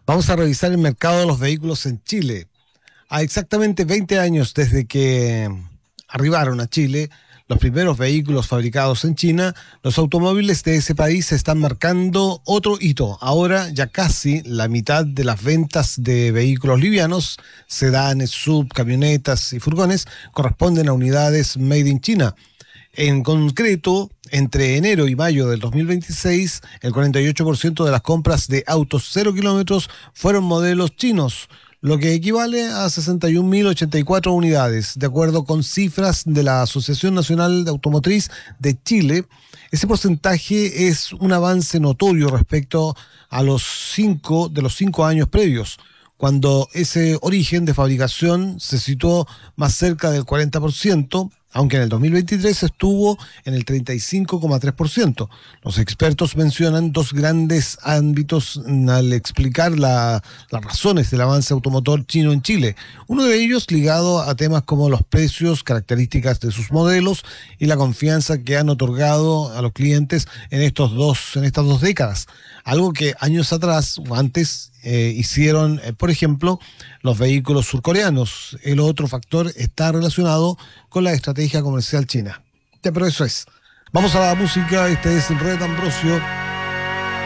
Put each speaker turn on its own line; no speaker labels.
Vamos a revisar el mercado de los vehículos en Chile. A exactamente 20 años desde que arribaron a Chile los primeros vehículos fabricados en China, los automóviles de ese país están marcando otro hito. Ahora ya casi la mitad de las ventas de vehículos livianos, sedanes, sub, camionetas y furgones, corresponden a unidades made in China. En concreto, entre enero y mayo del 2026, el 48% de las compras de autos 0 kilómetros fueron modelos chinos, lo que equivale a 61.084 unidades. De acuerdo con cifras de la Asociación Nacional de Automotriz de Chile, ese porcentaje es un avance notorio respecto a los cinco años previos, cuando ese origen de fabricación se situó más cerca del 40%, aunque en el 2023 estuvo en el 35,3%. Los expertos mencionan dos grandes ámbitos al explicar las razones del avance automotor chino en Chile. Uno de ellos ligado a temas como los precios, características de sus modelos y la confianza que han otorgado a los clientes en estas dos décadas. Algo que años atrás o antes hicieron, por ejemplo, los vehículos surcoreanos. El otro factor está relacionado con la estrategia comercial china. Ya, pero eso es. Vamos a la música. Este es Red Ambrosio